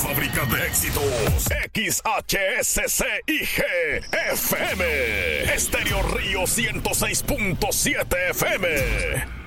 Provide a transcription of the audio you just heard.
fábrica de éxitos. XHSCIG FM. Estéreo Río 106.7 FM.